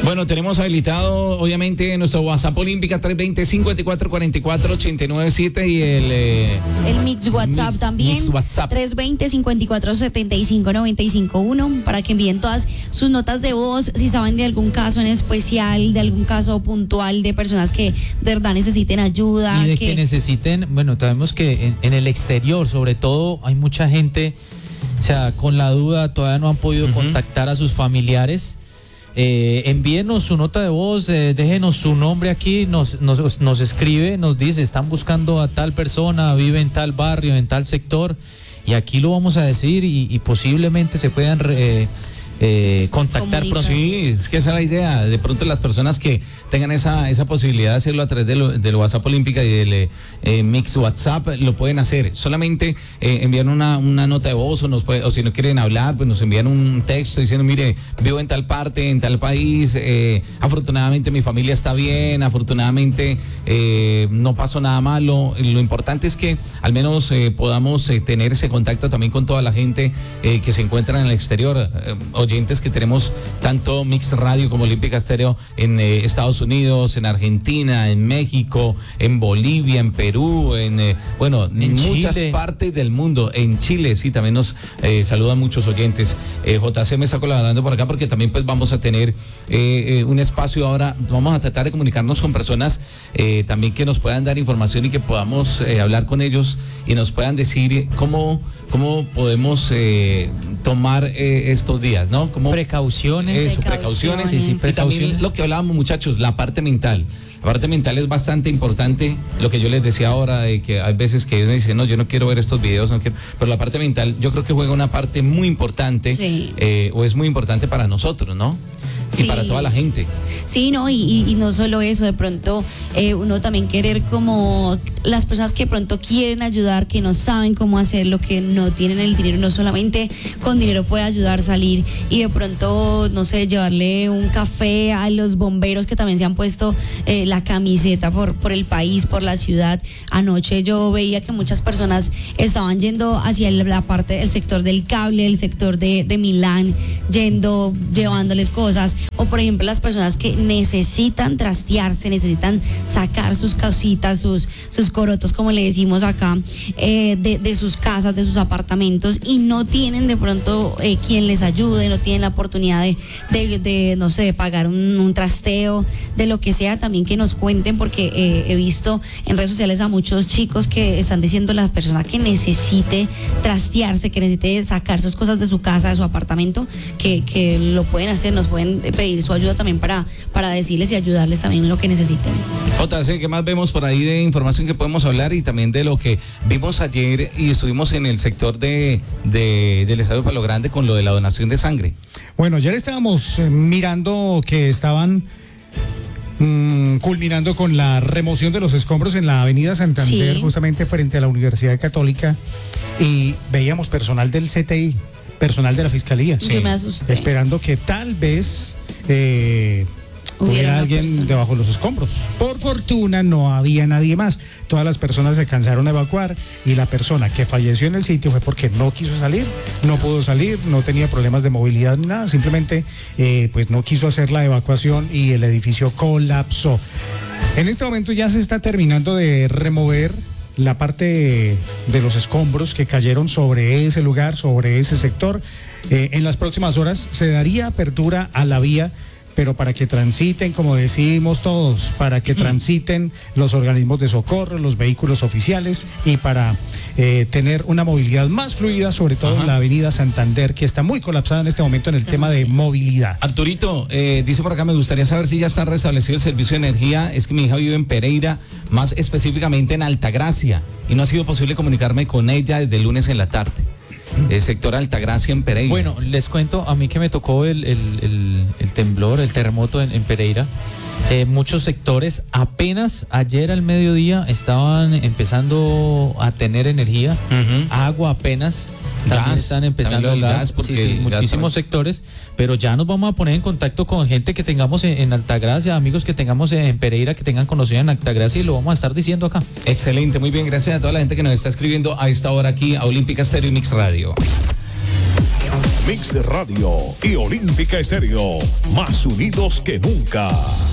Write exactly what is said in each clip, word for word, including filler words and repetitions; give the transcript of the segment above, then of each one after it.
Bueno, tenemos habilitado, obviamente, nuestro WhatsApp Olímpica tres veinte, cincuenta y cuatro cuarenta y cuatro, ochenta y nueve siete y el... Eh, el Mix WhatsApp mix, también. Mix WhatsApp. tres veinte, cincuenta y cuatro setenta y cinco noventa y cinco uno para que envíen todas sus notas de voz, si saben de algún caso en especial, de algún caso puntual de personas que de verdad necesiten ayuda. Y de que, que necesiten, bueno, sabemos que en, en el exterior, sobre todo, hay mucha gente, o sea, con la duda, todavía no han podido uh-huh. contactar a sus familiares. Eh, envíenos su nota de voz, eh, déjenos su nombre aquí, nos, nos, nos escribe, nos dice, están buscando a tal persona, vive en tal barrio, en tal sector, y aquí lo vamos a decir y, y posiblemente se puedan eh, eh, contactar Comunicar. pronto. Sí, es que esa es la idea. De pronto las personas que tengan esa esa posibilidad de hacerlo a través del, del WhatsApp Olímpica y del eh, Mix WhatsApp lo pueden hacer. Solamente eh, envían una, una nota de voz o, nos puede, o si no quieren hablar, pues nos envían un texto diciendo, mire, vivo en tal parte, en tal país, eh, afortunadamente mi familia está bien, afortunadamente eh, no pasó nada malo. Lo importante es que al menos eh, podamos eh, tener ese contacto también con toda la gente eh, que se encuentra en el exterior, eh, oyentes que tenemos tanto Mix Radio como Olímpica Estéreo en eh, Estados Unidos, en Argentina, en México, en Bolivia, en Perú, en eh, bueno, en, en muchas Chile. partes del mundo. En Chile, sí, también nos eh, saludan muchos oyentes. Eh, J C me está colaborando por acá porque también pues vamos a tener eh, eh, un espacio ahora. Vamos a tratar de comunicarnos con personas eh, también que nos puedan dar información y que podamos eh, hablar con ellos y nos puedan decir cómo, cómo podemos eh, tomar eh, estos días, ¿no? Como Precauciones. Eso, precauciones. Sí, sí, Y precauciones. también lo que hablábamos, muchachos, la parte mental. La parte mental es bastante importante, lo que yo les decía ahora, de que hay veces que ellos dicen, no, yo no quiero ver estos videos, no quiero, pero la parte mental yo creo que juega una parte muy importante, Sí. eh, o es muy importante para nosotros, ¿no? Sí. Y para toda la gente. Sí, no, y, y, y no solo eso, de pronto eh, uno también querer como las personas que de pronto quieren ayudar, que no saben cómo hacerlo, que no tienen el dinero, no solamente con dinero puede ayudar a salir y de pronto, no sé, llevarle un café a los bomberos que también se han puesto eh, la camiseta por, por el país, por la ciudad. Anoche yo veía que muchas personas estaban yendo hacia el- la parte del sector del cable, el sector de, de Milán, yendo, llevándoles cosas. O por ejemplo las personas que necesitan trastearse, necesitan sacar sus cositas, sus, sus corotos, como le decimos acá, eh, de, de sus casas, de sus apartamentos, y no tienen de pronto eh, quien les ayude, no tienen la oportunidad de, de, de, no sé, de pagar un, un trasteo, de lo que sea, también que nos cuenten, porque eh, he visto en redes sociales a muchos chicos que están diciendo la persona que necesite trastearse, que necesite sacar sus cosas de su casa, de su apartamento, que, que lo pueden hacer, nos pueden pedir su ayuda también para, para decirles y ayudarles también en lo que necesiten. J C, ¿qué más vemos por ahí de información que podemos hablar? Y también de lo que vimos ayer y estuvimos en el sector de, de del Estadio Palo Grande con lo de la donación de sangre. Bueno, ayer estábamos eh, mirando que estaban mm, culminando con la remoción de los escombros en la avenida Santander, Sí. justamente frente a la Universidad Católica, y veíamos personal del C T I, personal de la Fiscalía, Yo me asusté. esperando que tal vez eh, Hubiera hubiera una alguien persona. debajo de los escombros. Por fortuna no había nadie más. Todas las personas se cansaron a evacuar y la persona que falleció en el sitio fue porque no quiso salir, no pudo salir, no tenía problemas de movilidad ni nada, simplemente eh, pues no quiso hacer la evacuación y el edificio colapsó. En este momento ya se está terminando de remover la parte de los escombros que cayeron sobre ese lugar, sobre ese sector. Eh, en las próximas horas se daría apertura a la vía, pero para que transiten, como decimos todos, para que transiten los organismos de socorro, los vehículos oficiales y para eh, tener una movilidad más fluida, sobre todo Ajá. en la avenida Santander, que está muy colapsada en este momento en el tema de movilidad. Arturito, eh, dice por acá, me gustaría saber si ya está restablecido el servicio de energía. Es que mi hija vive en Pereira, más específicamente en Altagracia, y no ha sido posible comunicarme con ella desde el lunes en la tarde. El sector Altagracia en Pereira. Bueno, les cuento, a mí que me tocó el, el, el, el temblor, el terremoto en, en Pereira, eh, muchos sectores apenas ayer al mediodía estaban empezando a tener energía, Ujú. agua apenas, también Gas, están empezando también lo del gas, gas, porque sí, sí, el gas muchísimos también. sectores, pero ya nos vamos a poner en contacto con gente que tengamos en, en Altagracia, amigos que tengamos en, en Pereira, que tengan conocido en Altagracia, y lo vamos a estar diciendo acá. Excelente, muy bien, gracias a toda la gente que nos está escribiendo a esta hora aquí a Olímpica Estéreo y Mix Radio. Mix Radio y Olímpica Estéreo, más unidos que nunca.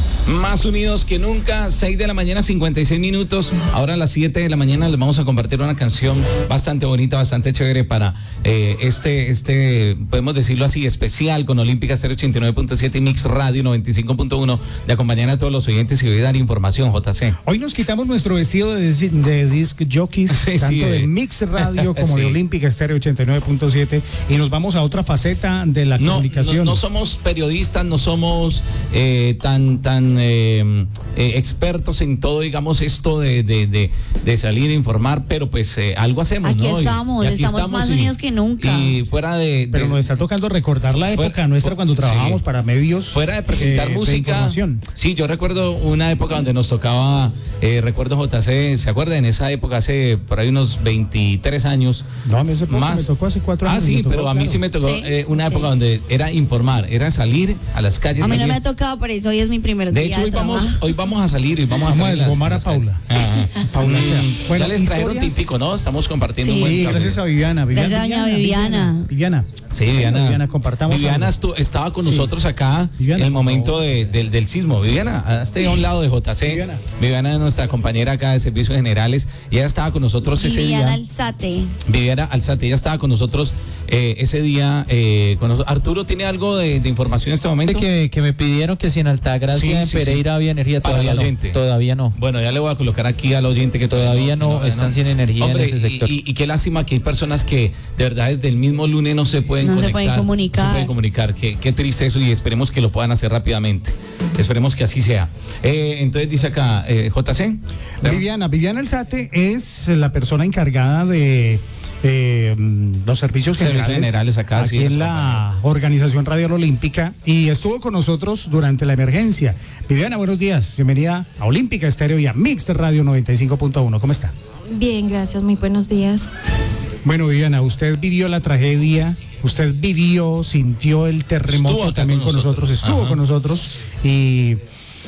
Más unidos que nunca, seis de la mañana, cincuenta y seis minutos. Ahora a las siete de la mañana les vamos a compartir una canción bastante bonita, bastante chévere para eh, este, este, podemos decirlo así, especial con Olímpica Estéreo ochenta y nueve punto siete y Mix Radio noventa y cinco punto uno, de acompañar a todos los oyentes y hoy dar información, J C. Hoy nos quitamos nuestro vestido de, de disc jockeys, Sí, tanto sí, de eh. Mix Radio como Sí. de Olímpica Estéreo ochenta y nueve punto siete, y nos vamos a otra faceta de la No, comunicación. no, no somos periodistas, no somos eh, tan, tan eh, eh, expertos en todo, digamos, esto de, de, de, de salir a informar, pero pues eh, algo hacemos, Aquí ¿no? Y- estamos, y aquí estamos más y- unidos que nunca. Y fuera de... Pero de- nos está tocando recordar la Fuera- época nuestra fu- cuando trabajábamos sí. para medios. Fuera de presentar eh, de música. información. Sí, yo recuerdo una época donde nos tocaba, eh, recuerdo J C, ¿se acuerda? En esa época, hace por ahí unos veintitrés años. No, a mí hace poco Más. me tocó hace cuatro Ah, años. me sí, tocó, pero a mí claro. sí me tocó Sí, eh, una ok. época donde era informar, era salir a las calles. A mí no salir- me ha tocado, por eso hoy es mi primer De día hecho, hoy vamos, trabajo. hoy vamos a salir y vamos a Vamos a salir desgomar las- a Paula. Ajá. Paula Mm, sea. Bueno, ya les trajeron historias. tintico, ¿no? Estamos compartiendo Sí. un buen Sí, café. gracias a Viviana. Viviana Gracias a doña Viviana. Viviana. Sí, Viviana. Viviana, compartamos Viviana algo. estu- estaba con Sí. nosotros acá Viviana, en el por momento favor. de- del, del sismo. Viviana, hazte a un lado de J C. Viviana. Viviana es nuestra compañera acá de Servicios Generales y ella estaba con nosotros ese Viviana día. Alzate. Viviana Alzate, ella estaba con nosotros eh, ese día. Eh, con nosotros. Arturo, ¿tiene algo de, de información en este momento? Que, que me pidieron que si en Altagracia, Sí, en sí, Pereira sí. había energía, Para todavía el no. oyente. Todavía no. Bueno, ya le voy a colocar aquí al oyente que Todavía no, están sin energía Hombre, en ese sector. Y, y, y qué lástima que hay personas que de verdad desde el mismo lunes no se pueden No se conectar. pueden comunicar. No se pueden comunicar. Qué, qué triste eso y esperemos que lo puedan hacer rápidamente. Esperemos que así sea. Eh, entonces dice acá, eh, J C. Viviana, Viviana Alzate es la persona encargada de eh, los servicios Servicios generales, generales acá, aquí sí, en los la Organización Radial Olímpica, y estuvo con nosotros durante la emergencia. Viviana, buenos días, bienvenida a Olímpica Estéreo y a Mix Radio noventa y cinco punto uno. ¿Cómo está? Bien, gracias, muy buenos días. Bueno, Viviana, usted vivió la tragedia, usted vivió, sintió el terremoto Estuvo acá también con con nosotros, nosotros. estuvo Ajá. con nosotros, y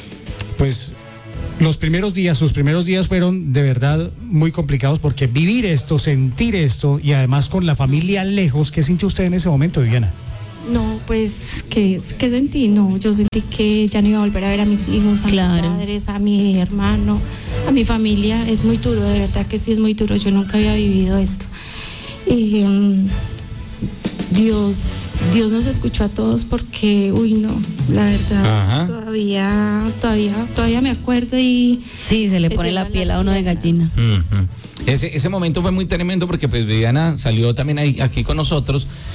pues los primeros días, sus primeros días fueron de verdad muy complicados, porque vivir esto, sentir esto, y además con la familia lejos, ¿qué sintió usted en ese momento, Viviana? No, pues, ¿qué, qué sentí? No, yo sentí que ya no iba a volver a ver a mis hijos, a Claro. mis padres, a mi hermano, a mi familia. Es muy duro, de verdad que sí es muy duro. Yo nunca había vivido esto. Y, mm, Dios, Dios nos escuchó a todos porque, uy, no, la verdad, Ajá. todavía, todavía, todavía me acuerdo y Sí, se le Me pone la tiemblan piel las a uno de piernas. gallina. Ujú. Ese, ese momento fue muy tremendo porque pues Viviana salió también ahí, aquí con nosotros